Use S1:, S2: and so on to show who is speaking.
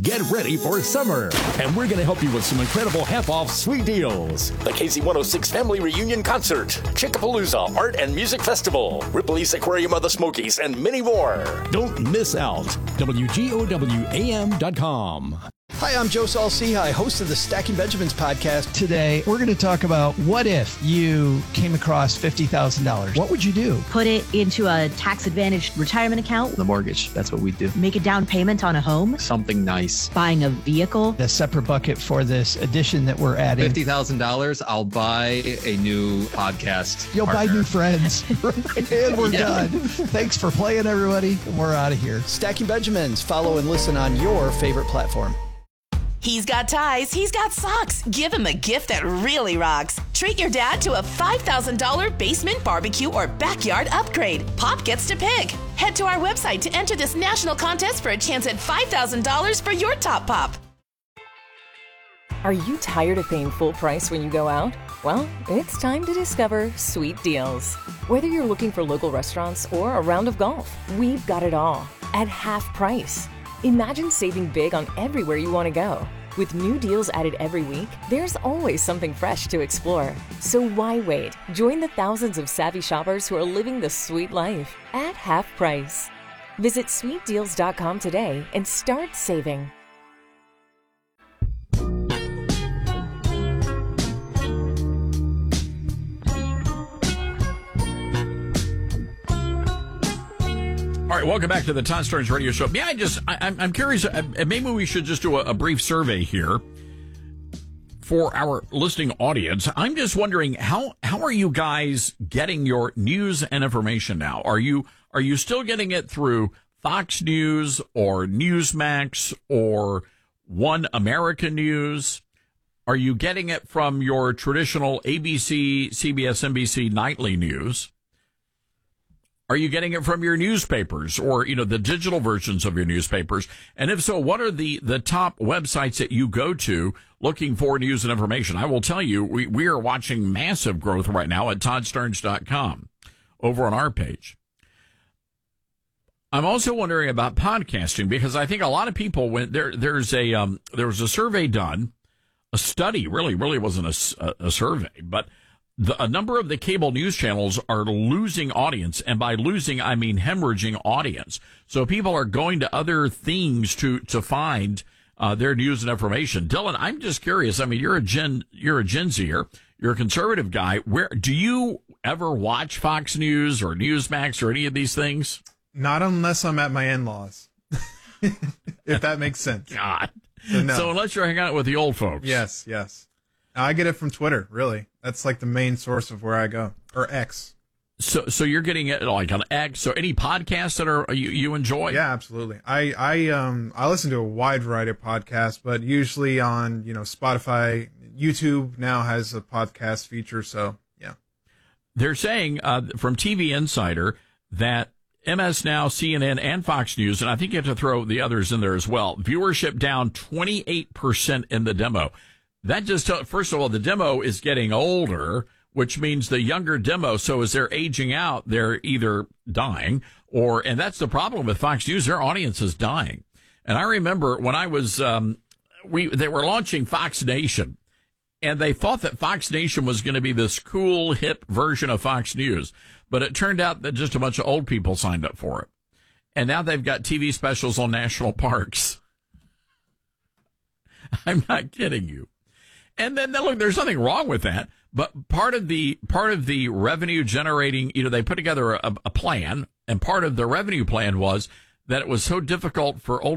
S1: Get ready for summer, and we're going to help you with some incredible half-off sweet deals. The KZ106 Family Reunion Concert, Chickapalooza Art and Music Festival, Ripley's Aquarium of the Smokies, and many more. Don't miss out. WGOWAM.com.
S2: Hi, I'm Joe Saul-Sehy, host of the Stacking Benjamins podcast.
S3: Today, we're going to talk about what if you came across $50,000? What would you do?
S4: Put it into a tax-advantaged retirement account.
S5: The mortgage, that's what we do.
S4: Make a down payment on a home.
S5: Something nice.
S4: Buying a vehicle.
S3: A separate bucket for this addition that we're adding.
S5: $50,000, I'll buy a new podcast.
S3: You'll
S5: partner.
S3: buy new friends. And we're done. Thanks for playing, everybody. We're out of here.
S2: Stacking Benjamins. Follow and listen on your favorite platform.
S6: He's got ties, he's got socks. Give him a gift that really rocks. Treat your dad to a $5,000 basement barbecue or backyard upgrade. Pop gets to pick. Head to our website to enter this national contest for a chance at $5,000 for your top pop.
S7: Are you tired of paying full price when you go out? Well, it's time to discover Sweet Deals. Whether you're looking for local restaurants or a round of golf, we've got it all at half price. Imagine saving big on everywhere you want to go. With new deals added every week, there's always something fresh to explore. So why wait? Join the thousands of savvy shoppers who are living the sweet life at half price. Visit sweetdeals.com today and start saving.
S8: All right, welcome back to the Todd Starnes Radio Show. Yeah, I'm curious. Maybe we should just do a brief survey here for our listening audience. I'm just wondering how are you guys getting your news and information now? Are you still getting it through Fox News or Newsmax or One America News? Are you getting it from your traditional ABC, CBS, NBC nightly news? Are you getting it from your newspapers or, the digital versions of your newspapers? And if so, what are the top websites that you go to looking for news and information? I will tell you, we are watching massive growth right now at ToddStarnes.com over on our page. I'm also wondering about podcasting because I think a lot of people there was a survey done, a study, really wasn't a survey, but a number of the cable news channels are losing audience, and by losing, I mean hemorrhaging audience. So people are going to other things to find their news and information. Dylan, I'm just curious. I mean, you're a Gen Zer. You're a conservative guy. Where do you ever watch Fox News or Newsmax or any of these things?
S9: Not unless I'm at my in-laws, if that makes sense.
S8: God.
S9: No.
S8: So unless you're hanging out with the old folks.
S9: Yes. I get it from Twitter, really. That's like the main source of where I go. Or X.
S8: So you're getting it like on X. So any podcasts that you enjoy?
S9: Yeah, absolutely. I listen to a wide variety of podcasts, but usually on, Spotify. YouTube now has a podcast feature, so yeah.
S8: They're saying from TV Insider that MS Now, CNN, and Fox News, and I think you have to throw the others in there as well, viewership down 28% in the demo. That just, first of all, the demo is getting older, which means the younger demo, so as they're aging out, they're either dying and that's the problem with Fox News, their audience is dying. And I remember when I was, they were launching Fox Nation, and they thought that Fox Nation was going to be this cool, hip version of Fox News, but it turned out that just a bunch of old people signed up for it. And now they've got TV specials on national parks. I'm not kidding you. And then look, there's nothing wrong with that, but part of the revenue generating, they put together a plan, and part of the revenue plan was that it was so difficult for old